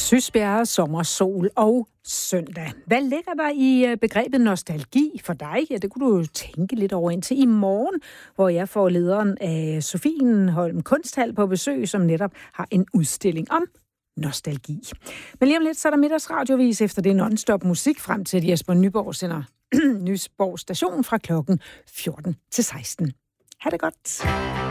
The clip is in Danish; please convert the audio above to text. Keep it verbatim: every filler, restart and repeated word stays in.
Sysbjerre, sommer, sol og søndag. Hvad ligger der i begrebet nostalgi for dig? Ja, det kunne du jo tænke lidt over indtil i morgen, hvor jeg får lederen af Sofienholm Kunsthal på besøg, som netop har en udstilling om nostalgi. Men lige om lidt, så er der middagsradiovis efter det non-stop musik frem til, at Jesper Nyborg sender Nysborg station fra klokken fjorten til seksten. Ha' det godt.